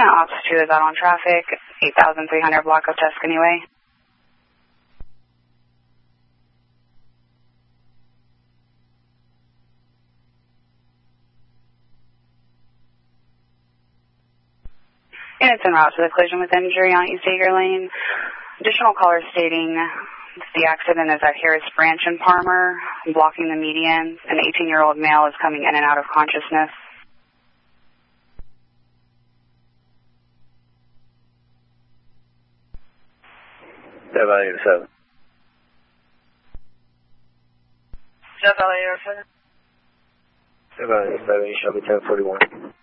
Ops 2 is out on traffic, 8300 block of Tuscany Way. Units en route to the collision with injury on East Ager Lane. Additional callers stating the accident is at Harris Branch and Palmer, blocking the median. An 18-year-old male is coming in and out of consciousness. Jeff Elliott 7. Jeff Elliott 7. Jeff Elliott 7, Shelby 1041.